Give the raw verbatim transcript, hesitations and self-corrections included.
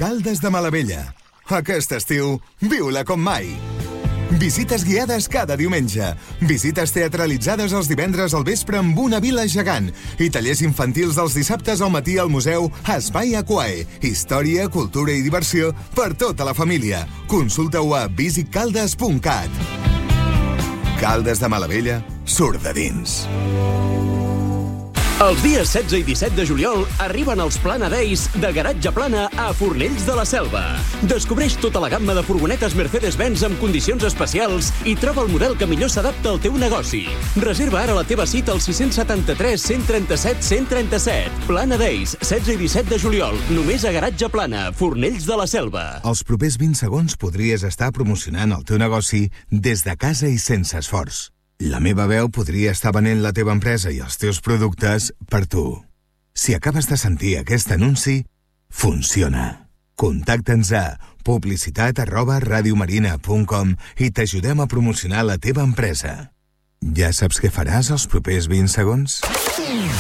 Caldes de Malavella. Aquest estiu, viu-la com mai. Visites guiades cada diumenge, visites teatralitzades els divendres al vespre amb una vila gegant i tallers infantils els dissabtes al matí al museu Espai Aquae. Història, cultura i diversió per tota la família. Consulta-ho a visit caldes punt cat. Caldes de Malavella surt de dins. Els dies setze i disset de juliol arriben els Plana Days de Garatge Plana a Fornells de la Selva. Descobreix tota la gamma de furgonetes Mercedes-Benz amb condicions especials i troba el model que millor s'adapta al teu negoci. Reserva ara la teva cita al sis set tres, cent trenta-set, cent trenta-set. Plana Days, setze i disset de juliol, només a Garatge Plana, Fornells de la Selva. Els propers vint segons podries estar promocionant el teu negoci des de casa i sense esforç. La meva veu podria estar venent la teva empresa i els teus productes per tu. Si acabes de sentir aquest anunci, funciona. Contacta'ns a publicitat arroba radiomarina punt com i t'ajudem a promocionar la teva empresa. Ja saps què faràs els propers vint segons?